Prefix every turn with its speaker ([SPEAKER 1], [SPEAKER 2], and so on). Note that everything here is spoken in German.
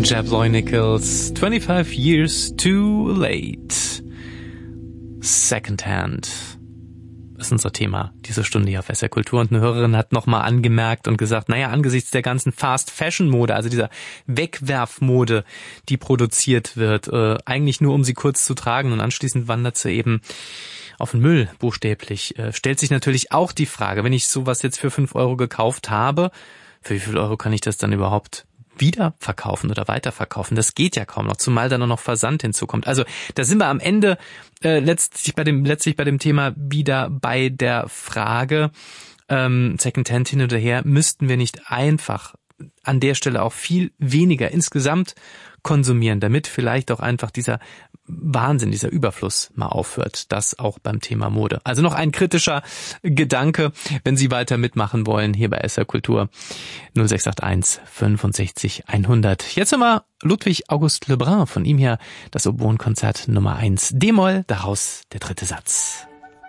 [SPEAKER 1] Jabloy Nichols, 25 Years Too Late. Secondhand ist unser Thema diese Stunde hier auf SR Kultur. Und eine Hörerin hat nochmal angemerkt und gesagt, naja, angesichts der ganzen Fast-Fashion-Mode, also dieser Wegwerfmode, die produziert wird, eigentlich nur um sie kurz zu tragen und anschließend wandert sie eben auf den Müll, buchstäblich, stellt sich natürlich auch die Frage, wenn ich sowas jetzt für 5 Euro gekauft habe, für wie viel Euro kann ich das dann überhaupt wieder verkaufen oder weiterverkaufen? Das geht ja kaum noch, zumal dann noch Versand hinzukommt. Also da sind wir am Ende letztlich bei dem Thema wieder bei der Frage, Secondhand hin oder her, müssten wir nicht einfach an der Stelle auch viel weniger insgesamt konsumieren, damit vielleicht auch einfach dieser Wahnsinn, dieser Überfluss mal aufhört. Das auch beim Thema Mode. Also noch ein kritischer Gedanke, wenn Sie weiter mitmachen wollen, hier bei SR Kultur 0681 65 100. Jetzt nochmal Ludwig August Lebrun, von ihm her das Oboenkonzert Nummer 1 D-Moll, daraus der dritte Satz.